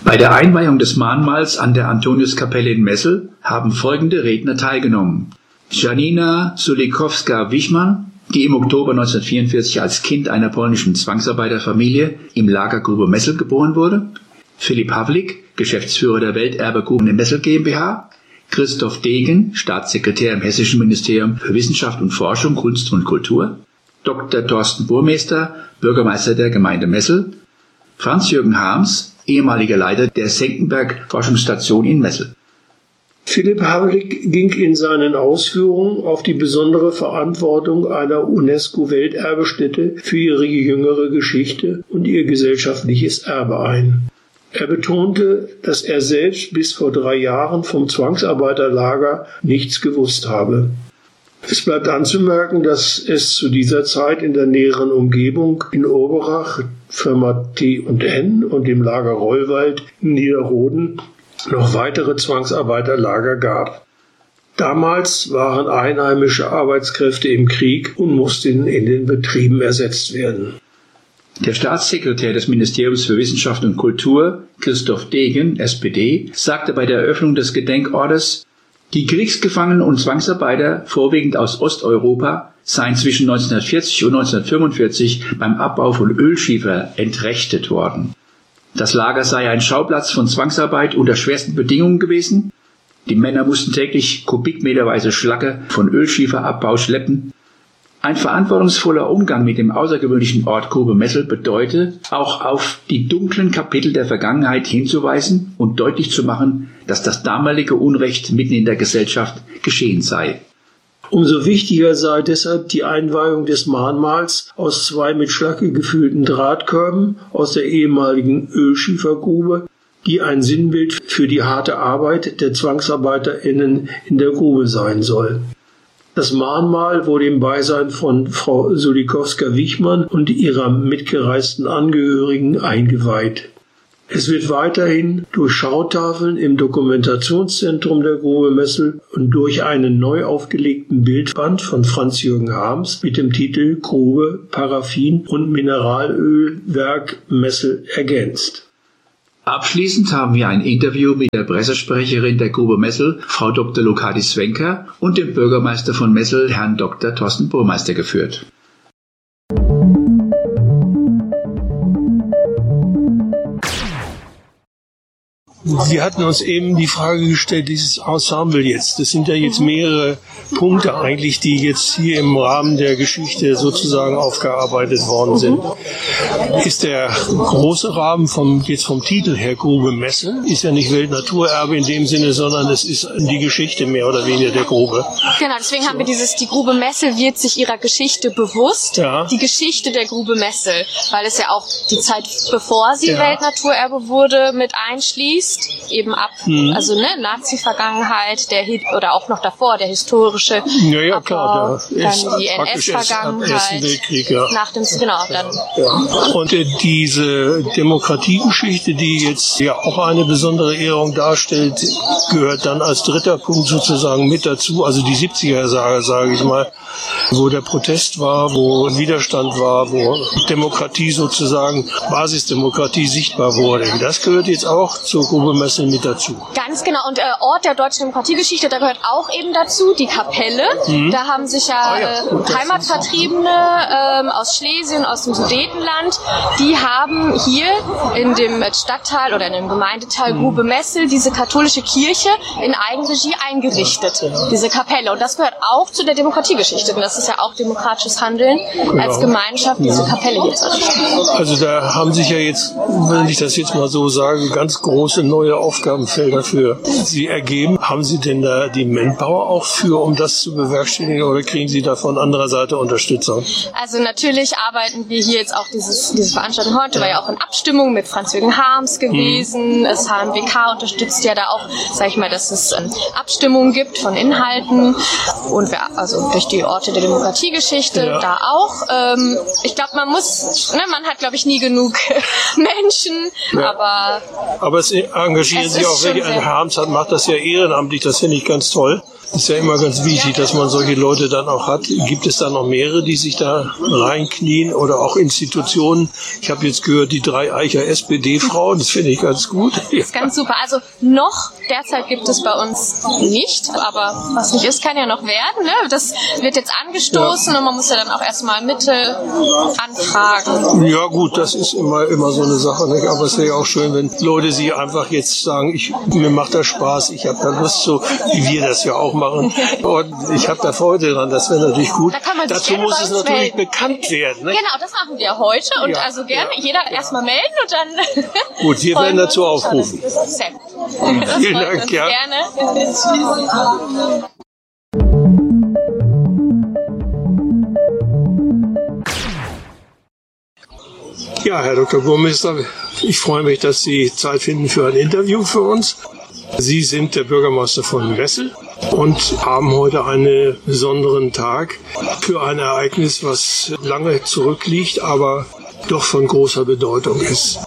Bei der Einweihung des Mahnmals an der Antoniuskapelle in Messel haben folgende Redner teilgenommen: Janina Sulikowska-Wichmann, die im Oktober 1944 als Kind einer polnischen Zwangsarbeiterfamilie im Lager Grube Messel geboren wurde; Philipp Havlik, Geschäftsführer der Welterbe-Gruben in Messel GmbH; Christoph Degen, Staatssekretär im Hessischen Ministerium für Wissenschaft und Forschung, Kunst und Kultur; Dr. Thorsten Burmester, Bürgermeister der Gemeinde Messel; Franz-Jürgen Harms, ehemaliger Leiter der Senckenberg-Forschungsstation in Messel. Philipp Havlik ging in seinen Ausführungen auf die besondere Verantwortung einer UNESCO-Welterbestätte für ihre jüngere Geschichte und ihr gesellschaftliches Erbe ein. Er betonte, dass er selbst bis vor 3 Jahren vom Zwangsarbeiterlager nichts gewusst habe. Es bleibt anzumerken, dass es zu dieser Zeit in der näheren Umgebung in Oberach, Firma T&N und dem Lager Rollwald in Niederroden noch weitere Zwangsarbeiterlager gab. Damals waren einheimische Arbeitskräfte im Krieg und mussten in den Betrieben ersetzt werden. Der Staatssekretär des Ministeriums für Wissenschaft und Kultur, Christoph Degen, SPD, sagte bei der Eröffnung des Gedenkortes: Die Kriegsgefangenen und Zwangsarbeiter, vorwiegend aus Osteuropa, seien zwischen 1940 und 1945 beim Abbau von Ölschiefer entrechtet worden. Das Lager sei ein Schauplatz von Zwangsarbeit unter schwersten Bedingungen gewesen. Die Männer mussten täglich kubikmeterweise Schlacke von Ölschieferabbau schleppen. Ein verantwortungsvoller Umgang mit dem außergewöhnlichen Ort Grube Messel bedeutet, auch auf die dunklen Kapitel der Vergangenheit hinzuweisen und deutlich zu machen, dass das damalige Unrecht mitten in der Gesellschaft geschehen sei. Umso wichtiger sei deshalb die Einweihung des Mahnmals aus 2 mit Schlacke gefüllten Drahtkörben aus der ehemaligen Ölschiefergrube, die ein Sinnbild für die harte Arbeit der ZwangsarbeiterInnen in der Grube sein soll. Das Mahnmal wurde im Beisein von Frau Sulikowska-Wichmann und ihrer mitgereisten Angehörigen eingeweiht. Es wird weiterhin durch Schautafeln im Dokumentationszentrum der Grube Messel und durch einen neu aufgelegten Bildband von Franz-Jürgen Harms mit dem Titel Grube, Paraffin und Mineralölwerk Messel ergänzt. Abschließend haben wir ein Interview mit der Pressesprecherin der Grube Messel, Frau Dr. Lokadis Wenker, und dem Bürgermeister von Messel, Herrn Dr. Thorsten Burmester, geführt. Wir hatten uns eben die Frage gestellt, dieses Ensemble jetzt, das sind ja jetzt mehrere Punkte eigentlich, die jetzt hier im Rahmen der Geschichte sozusagen aufgearbeitet worden sind. Ist der große Rahmen vom Titel her Grube Messel, ist ja nicht Weltnaturerbe in dem Sinne, sondern es ist die Geschichte mehr oder weniger der Grube. Genau, deswegen haben wir die Grube Messel wird sich ihrer Geschichte bewusst, ja. Die Geschichte der Grube Messel, weil es ja auch die Zeit, bevor sie Weltnaturerbe wurde, mit einschließt. Eben ab, also Nazi-Vergangenheit, oder auch noch davor, der historische Abbau, klar, dann die NS-Vergangenheit, Weltkrieg, nach dem, dann. Ja. Und diese Demokratiegeschichte, die jetzt ja auch eine besondere Ehrung darstellt, gehört dann als dritter Punkt sozusagen mit dazu, also die 70er-Jahre, sage ich mal, wo der Protest war, wo Widerstand war, wo Demokratie sozusagen, Basisdemokratie sichtbar wurde. Das gehört jetzt auch zur Grube Messel mit dazu. Ganz genau. Und Ort der deutschen Demokratiegeschichte, da gehört auch eben dazu die Kapelle. Da haben sich Heimatvertriebene aus Schlesien, aus dem Sudetenland, die haben hier in dem Stadtteil oder in dem Gemeindeteil Grube Messel diese katholische Kirche in Eigenregie eingerichtet, diese Kapelle. Und das gehört auch zu der Demokratiegeschichte. Und das ist ja auch demokratisches Handeln, als Gemeinschaft diese Kapelle hier zu errichten. Also da haben sich ja jetzt, wenn ich das jetzt mal so sage, ganz große neue Aufgabenfelder für Sie ergeben. Haben Sie denn da die Manpower auch für, um das zu bewerkstelligen, oder kriegen Sie da von anderer Seite Unterstützung? Also natürlich arbeiten wir hier jetzt auch diese Veranstaltung heute, war ja auch in Abstimmung mit Franz-Jürgen Harms gewesen. Das HMWK unterstützt ja da auch, sag ich mal, dass es Abstimmungen gibt von Inhalten und wir, also durch die Orte der Demokratiegeschichte da auch. Ich glaube, man hat, glaube ich, nie genug Menschen, aber es engagieren sich auch welche. Harms macht das ja ehrenamtlich, das finde ich ganz toll. Ist ja immer ganz wichtig, dass man solche Leute dann auch hat. Gibt es da noch mehrere, die sich da reinknien oder auch Institutionen? Ich habe jetzt gehört, die 3 Eicher SPD-Frauen, das finde ich ganz gut. Das ist ganz super. Also noch derzeit gibt es bei uns nicht, aber was nicht ist, kann ja noch werden. Ne? Das wird jetzt angestoßen und man muss ja dann auch erstmal Mittel anfragen. Ja gut, das ist immer so eine Sache. Nicht? Aber es wäre ja auch schön, wenn Leute sich einfach jetzt sagen, mir macht das Spaß, ich habe da Lust, so wie wir das ja auch machen. Und ich habe da Freude dran, das wäre natürlich gut. Dazu muss es natürlich bekannt werden. Nicht? Genau, das machen wir heute und also gerne jeder erstmal melden und dann... Gut, wir werden dazu aufrufen. Sehr gut. Vielen Dank, ja. Gerne. Ja, Herr Dr. Burmeister, ich freue mich, dass Sie Zeit finden für ein Interview für uns. Sie sind der Bürgermeister von Messel und haben heute einen besonderen Tag für ein Ereignis, was lange zurückliegt, aber doch von großer Bedeutung ist.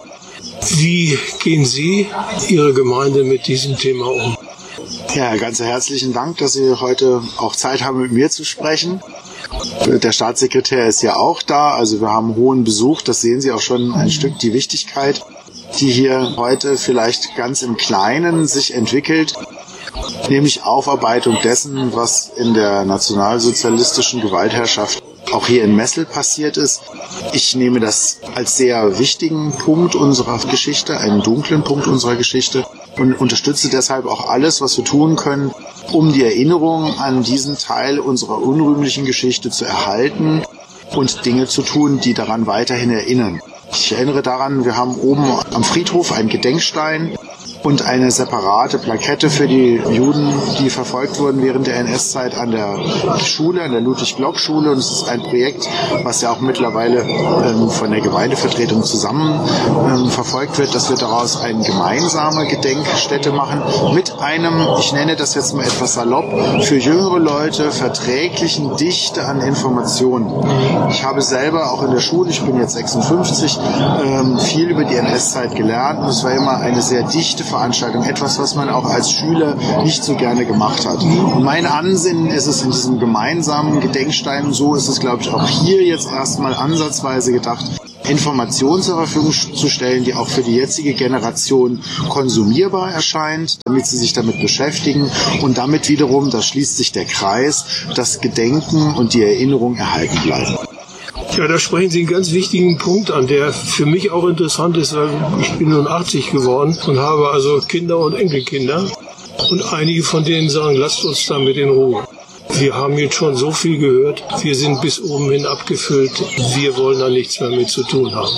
Wie gehen Sie, Ihre Gemeinde, mit diesem Thema um? Ja, ganz herzlichen Dank, dass Sie heute auch Zeit haben, mit mir zu sprechen. Der Staatssekretär ist ja auch da, also wir haben hohen Besuch, das sehen Sie auch schon ein Stück die Wichtigkeit, die hier heute vielleicht ganz im Kleinen sich entwickelt, nämlich Aufarbeitung dessen, was in der nationalsozialistischen Gewaltherrschaft auch hier in Messel passiert ist. Ich nehme das als sehr wichtigen Punkt unserer Geschichte, einen dunklen Punkt unserer Geschichte und unterstütze deshalb auch alles, was wir tun können, um die Erinnerung an diesen Teil unserer unrühmlichen Geschichte zu erhalten und Dinge zu tun, die daran weiterhin erinnern. Ich erinnere daran, wir haben oben am Friedhof einen Gedenkstein und eine separate Plakette für die Juden, die verfolgt wurden während der NS-Zeit an der Schule, an der Ludwig-Block-Schule. Und es ist ein Projekt, was ja auch mittlerweile von der Gemeindevertretung zusammen verfolgt wird, dass wir daraus eine gemeinsame Gedenkstätte machen mit einem, ich nenne das jetzt mal etwas salopp, für jüngere Leute verträglichen Dichte an Informationen. Ich habe selber auch in der Schule, ich bin jetzt 56, viel über die NS-Zeit gelernt und es war immer eine sehr dichte Veranstaltung, etwas, was man auch als Schüler nicht so gerne gemacht hat. Und mein Ansinnen ist es in diesem gemeinsamen Gedenkstein, so ist es, glaube ich, auch hier jetzt erstmal ansatzweise gedacht, Informationen zur Verfügung zu stellen, die auch für die jetzige Generation konsumierbar erscheint, damit sie sich damit beschäftigen und damit wiederum, da schließt sich der Kreis, das Gedenken und die Erinnerung erhalten bleiben. Ja, da sprechen Sie einen ganz wichtigen Punkt an, der für mich auch interessant ist, weil ich bin nun 80 geworden und habe also Kinder und Enkelkinder. Und einige von denen sagen, lasst uns damit in Ruhe. Wir haben jetzt schon so viel gehört, wir sind bis oben hin abgefüllt, wir wollen da nichts mehr mit zu tun haben.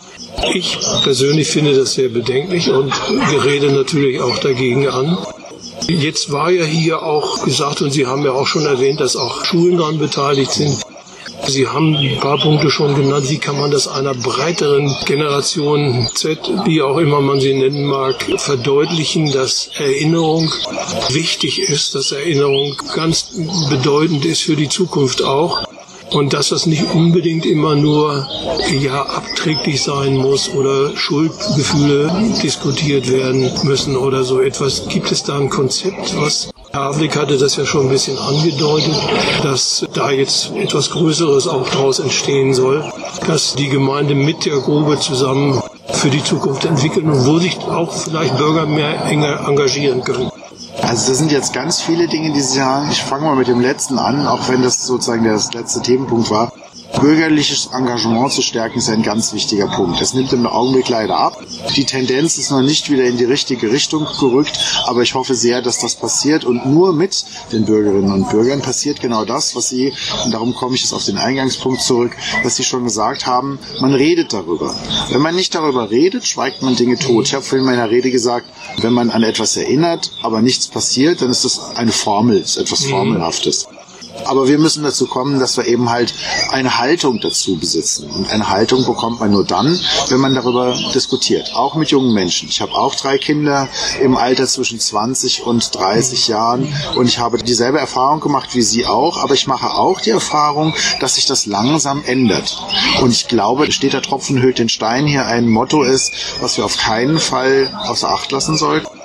Ich persönlich finde das sehr bedenklich und rede natürlich auch dagegen an. Jetzt war ja hier auch gesagt, und Sie haben ja auch schon erwähnt, dass auch Schulen daran beteiligt sind. Sie haben ein paar Punkte schon genannt, wie kann man das einer breiteren Generation Z, wie auch immer man sie nennen mag, verdeutlichen, dass Erinnerung wichtig ist, dass Erinnerung ganz bedeutend ist für die Zukunft auch. Und dass das nicht unbedingt immer nur abträglich sein muss oder Schuldgefühle diskutiert werden müssen oder so etwas. Gibt es da ein Konzept, was Herr Havlik hatte das ja schon ein bisschen angedeutet, dass da jetzt etwas Größeres auch daraus entstehen soll, dass die Gemeinde mit der Grube zusammen für die Zukunft entwickeln und wo sich auch vielleicht Bürger mehr enger engagieren können. Also das sind jetzt ganz viele Dinge, die Sie sagen. Ich fange mal mit dem letzten an, auch wenn das sozusagen der letzte Themenpunkt war. Bürgerliches Engagement zu stärken ist ein ganz wichtiger Punkt. Das nimmt im Augenblick leider ab. Die Tendenz ist noch nicht wieder in die richtige Richtung gerückt, aber ich hoffe sehr, dass das passiert und nur mit den Bürgerinnen und Bürgern passiert genau das, was Sie, und darum komme ich jetzt auf den Eingangspunkt zurück, was Sie schon gesagt haben, man redet darüber. Wenn man nicht darüber redet, schweigt man Dinge tot. Ich habe vorhin in meiner Rede gesagt, wenn man an etwas erinnert, aber nichts passiert, dann ist das eine Formel, ist etwas Formelhaftes. Aber wir müssen dazu kommen, dass wir eben halt eine Haltung dazu besitzen. Und eine Haltung bekommt man nur dann, wenn man darüber diskutiert. Auch mit jungen Menschen. Ich habe auch 3 Kinder im Alter zwischen 20 und 30 Jahren. Und ich habe dieselbe Erfahrung gemacht wie Sie auch. Aber ich mache auch die Erfahrung, dass sich das langsam ändert. Und ich glaube, steht der Tropfen höhlt den Stein hier ein Motto ist, was wir auf keinen Fall außer Acht lassen sollten.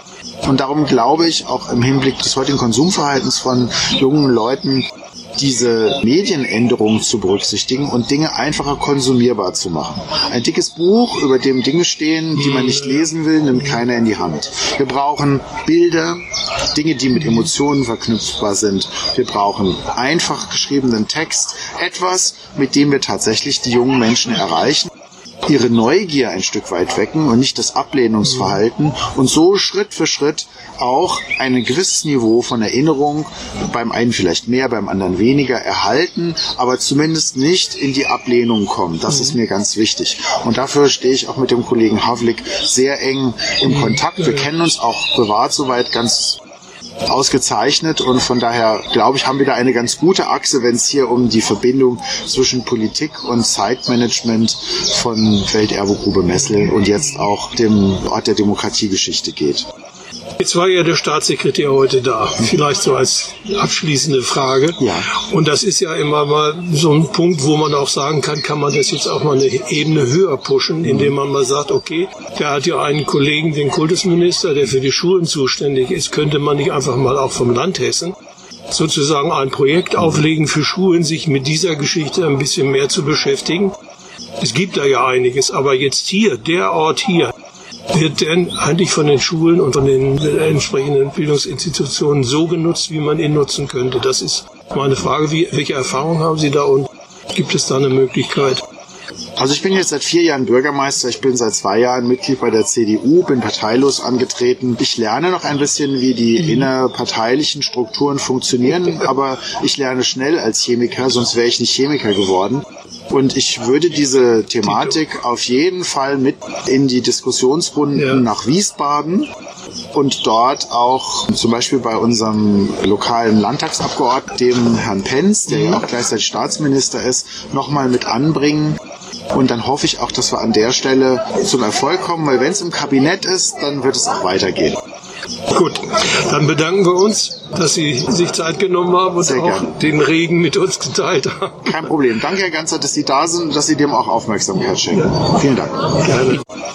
Und darum glaube ich, auch im Hinblick des heutigen Konsumverhaltens von jungen Leuten, diese Medienänderungen zu berücksichtigen und Dinge einfacher konsumierbar zu machen. Ein dickes Buch, über dem Dinge stehen, die man nicht lesen will, nimmt keiner in die Hand. Wir brauchen Bilder, Dinge, die mit Emotionen verknüpfbar sind. Wir brauchen einfach geschriebenen Text, etwas, mit dem wir tatsächlich die jungen Menschen erreichen, ihre Neugier ein Stück weit wecken und nicht das Ablehnungsverhalten und so Schritt für Schritt auch ein gewisses Niveau von Erinnerung, beim einen vielleicht mehr, beim anderen weniger, erhalten, aber zumindest nicht in die Ablehnung kommen. Das ist mir ganz wichtig. Und dafür stehe ich auch mit dem Kollegen Havlik sehr eng im Kontakt. Wir kennen uns auch privat soweit ganz ausgezeichnet und von daher, glaube ich, haben wir da eine ganz gute Achse, wenn es hier um die Verbindung zwischen Politik und Zeitmanagement von Welterbegrube Messel und jetzt auch dem Ort der Demokratiegeschichte geht. Jetzt war ja der Staatssekretär heute da, vielleicht so als abschließende Frage. Ja. Und das ist ja immer mal so ein Punkt, wo man auch sagen kann man das jetzt auch mal eine Ebene höher pushen, indem man mal sagt, okay, der hat ja einen Kollegen, den Kultusminister, der für die Schulen zuständig ist, könnte man nicht einfach mal auch vom Land Hessen sozusagen ein Projekt auflegen für Schulen, sich mit dieser Geschichte ein bisschen mehr zu beschäftigen. Es gibt da ja einiges, aber jetzt hier, der Ort hier, wird denn eigentlich von den Schulen und von den entsprechenden Bildungsinstitutionen so genutzt, wie man ihn nutzen könnte? Das ist meine Frage. Welche Erfahrungen haben Sie da und gibt es da eine Möglichkeit? Also ich bin jetzt seit 4 Jahren Bürgermeister, ich bin seit 2 Jahren Mitglied bei der CDU, bin parteilos angetreten. Ich lerne noch ein bisschen, wie die innerparteilichen Strukturen funktionieren, aber ich lerne schnell als Chemiker, sonst wäre ich nicht Chemiker geworden. Und ich würde diese Thematik auf jeden Fall mit in die Diskussionsrunden nach Wiesbaden und dort auch zum Beispiel bei unserem lokalen Landtagsabgeordneten, dem Herrn Penz, der ja auch gleichzeitig Staatsminister ist, nochmal mit anbringen. Und dann hoffe ich auch, dass wir an der Stelle zum Erfolg kommen, weil wenn es im Kabinett ist, dann wird es auch weitergehen. Gut, dann bedanken wir uns, dass Sie sich Zeit genommen haben und Sehr auch gern. den Regen mit uns geteilt haben. Kein Problem. Danke, Herr Ganzer, dass Sie da sind und dass Sie dem auch Aufmerksamkeit schenken. Vielen Dank. Gerne.